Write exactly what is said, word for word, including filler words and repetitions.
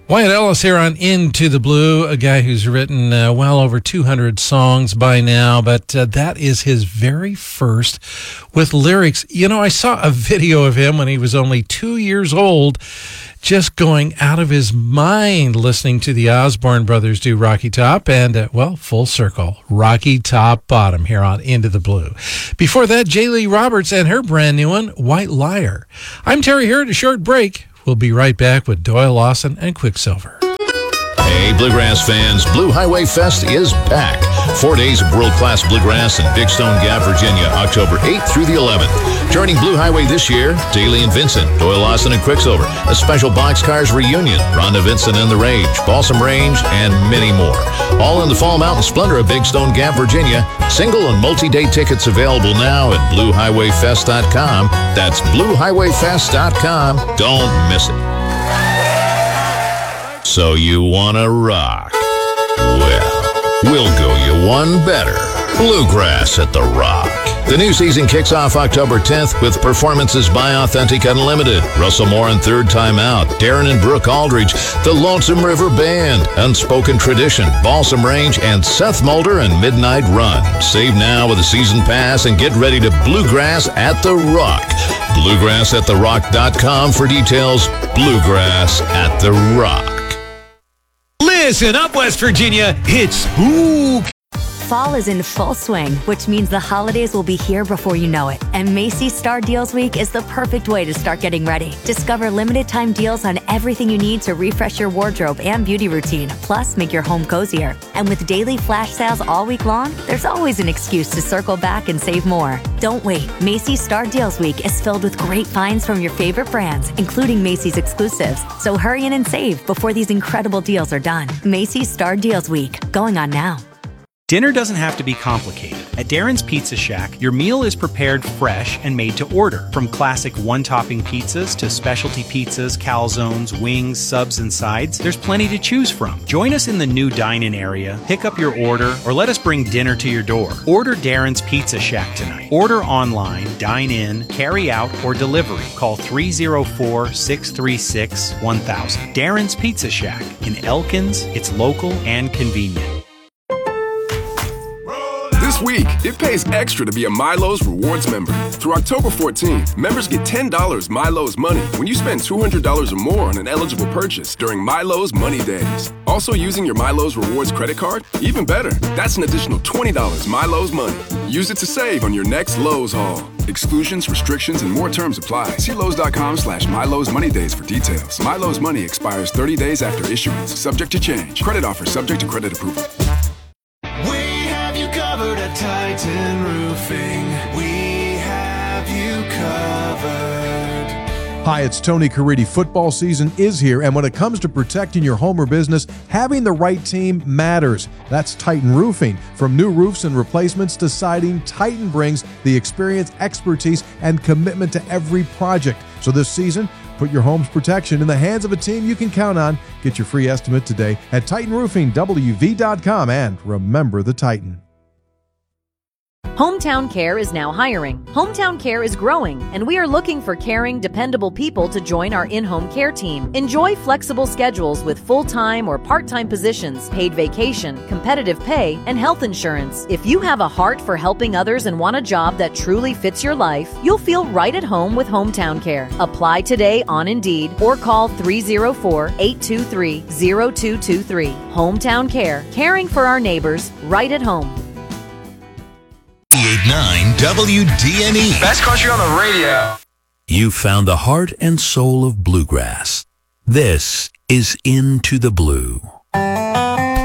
Wyatt Ellis here on Into the Blue, a guy who's written uh, well over two hundred songs by now, but uh, that is his very first with lyrics. You know, I saw a video of him when he was only two years old, just going out of his mind listening to the Osborne brothers do Rocky Top, and, uh, well, full circle, Rocky Top Bottom here on Into the Blue. Before that, J. Lee Roberts and her brand new one, White Liar. I'm Terry here at a short break. We'll be right back with Doyle Lawson and Quicksilver. Hey, Bluegrass fans, Blue Highway Fest is back. Four days of world-class bluegrass in Big Stone Gap, Virginia, October eighth through the eleventh. Joining Blue Highway this year, Daly and Vincent, Doyle Lawson and Quicksilver, a special Boxcars reunion, Rhonda Vincent and the Rage, Balsam Range, and many more. All in the fall mountain splendor of Big Stone Gap, Virginia. Single and multi-day tickets available now at blue highway fest dot com. That's blue highway fest dot com. Don't miss it. So you wanna rock? Well, we'll go you one better. Bluegrass at the Rock. The new season kicks off October tenth with performances by Authentic Unlimited, Russell Moore and Third Time Out, Darren and Brooke Aldridge, the Lonesome River Band, Unspoken Tradition, Balsam Range, and Seth Mulder and Midnight Run. Save now with a season pass and get ready to Bluegrass at the Rock. bluegrass at the rock dot com for details. Bluegrass at the Rock. Listen up, West Virginia, it's spook. Fall is in full swing, which means the holidays will be here before you know it. And Macy's Star Deals Week is the perfect way to start getting ready. Discover limited time deals on everything you need to refresh your wardrobe and beauty routine, plus make your home cozier. And with daily flash sales all week long, there's always an excuse to circle back and save more. Don't wait. Macy's Star Deals Week is filled with great finds from your favorite brands, including Macy's exclusives. So hurry in and save before these incredible deals are done. Macy's Star Deals Week, going on now. Dinner doesn't have to be complicated. At Darren's Pizza Shack, your meal is prepared fresh and made to order. From classic one-topping pizzas to specialty pizzas, calzones, wings, subs, and sides, there's plenty to choose from. Join us in the new dine-in area, pick up your order, or let us bring dinner to your door. Order Darren's Pizza Shack tonight. Order online, dine in, carry out, or delivery. Call three oh four, six three six, one thousand. Darren's Pizza Shack. In Elkins, it's local and convenient. This week, it pays extra to be a Milo's Rewards member. Through October fourteenth, members get ten dollars Milo's Money when you spend two hundred dollars or more on an eligible purchase during Milo's Money Days. Also using your Milo's Rewards credit card? Even better, that's an additional twenty dollars Milo's Money. Use it to save on your next Lowe's haul. Exclusions, restrictions, and more terms apply. See Lowe's.com slash Milo's Money Days for details. Milo's Money expires thirty days after issuance. Subject to change. Credit offer subject to credit approval. Covered at Titan Roofing. We have you covered. Hi, it's Tony Caridi. Football season is here, and when it comes to protecting your home or business, having the right team matters. That's Titan Roofing. From new roofs and replacements to siding, Titan brings the experience, expertise, and commitment to every project. So this season, put your home's protection in the hands of a team you can count on. Get your free estimate today at Titan Roofing W V dot com, and remember the Titan. Hometown Care is now hiring. Hometown Care is growing, and we are looking for caring, dependable people to join our in-home care team. Enjoy flexible schedules with full-time or part-time positions, paid vacation, competitive pay, and health insurance. If you have a heart for helping others and want a job that truly fits your life, you'll feel right at home with Hometown Care. Apply today on Indeed or call three oh four, eight two three, oh two two three. Hometown Care, caring for our neighbors right at home. eighty-eight point nine W D N E. Best country on the radio. You found the heart and soul of bluegrass. This is Into the Blue.